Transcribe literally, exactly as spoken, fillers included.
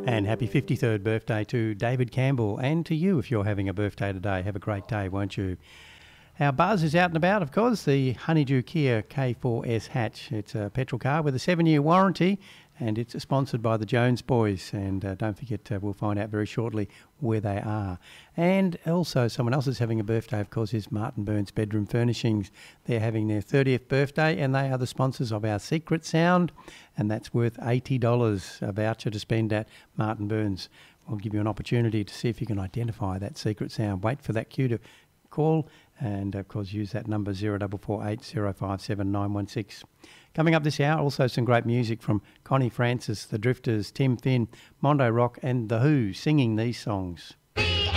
And happy fifty-third birthday to David Campbell, and to you if you're having a birthday today. Have a great day, won't you? Our buzz is out and about, of course, the Honeydew Kia K four S hatch. It's a petrol car with a seven-year warranty, and it's sponsored by the Jones Boys. And uh, don't forget, uh, we'll find out very shortly where they are. And also, someone else is having a birthday, of course, is Martin Burns Bedroom Furnishings. They're having their thirtieth birthday, and they are the sponsors of our Secret Sound, and that's worth eighty dollars, a voucher to spend at Martin Burns. We'll give you an opportunity to see if you can identify that secret sound. Wait for that cue to call, and of course use that number zero four four eight zero five seven nine one six. Coming up this hour, also some great music from Connie Francis, The Drifters, Tim Finn, Mondo Rock and The Who singing these songs.